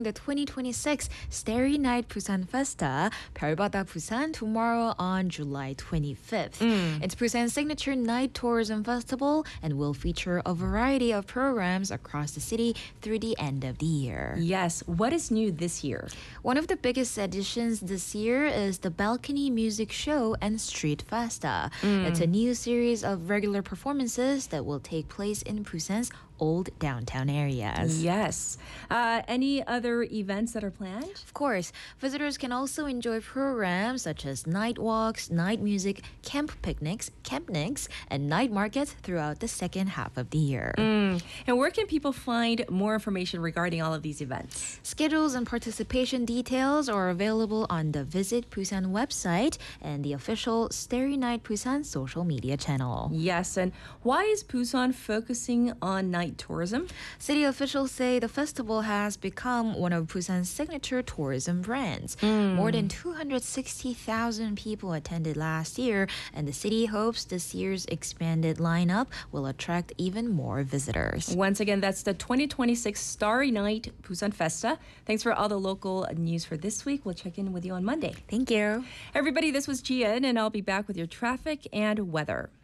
the 2026 Starry Night Busan Festa, 별바다 Busan, tomorrow on July 25th. It's Busan's signature night tourism festival and will feature a variety of programs across the city through the end of the year. Yes, what is new this year? One of the biggest additions this year is the Balcony Music Show and Street Festa. It's a new series of regular performances that will take place in Busan's old downtown areas. Yes. Any other events that are planned? Of course, visitors can also enjoy programs such as night walks, night music, camp picnics, and night markets throughout the second half of the year. And where can people find more information regarding all of these events? Schedules and participation details are available on the Visit Busan website and the official Starry Night Busan social media channel. Yes, and why is Busan focusing on night tourism? City officials say the festival has become one of Busan's signature tourism brands. More than 260,000 people attended last year, and the city hopes this year's expanded lineup will attract even more visitors. Once again, that's the 2026 Starry Night Busan Festa. Thanks for all the local news for this week. We'll check in with you on Monday. Thank you. Everybody, this was Jian, and I'll be back with your traffic and weather.